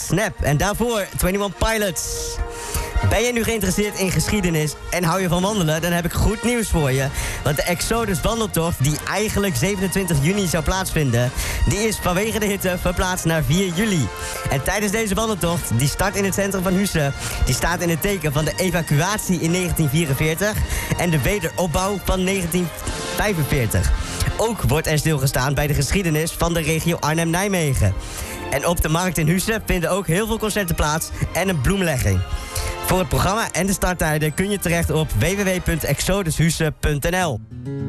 Snap. En daarvoor 21 Pilots. Ben je nu geïnteresseerd in geschiedenis en hou je van wandelen, dan heb ik goed nieuws voor je. Want de Exodus wandeltocht, die eigenlijk 27 juni zou plaatsvinden, die is vanwege de hitte verplaatst naar 4 juli. En tijdens deze wandeltocht, die start in het centrum van Husse, die staat in het teken van de evacuatie in 1944 en de wederopbouw van 1945. Ook wordt er stilgestaan bij de geschiedenis van de regio Arnhem-Nijmegen. En op de markt in Husse vinden ook heel veel concerten plaats en een bloemlegging. Voor het programma en de starttijden kun je terecht op www.exodushusse.nl.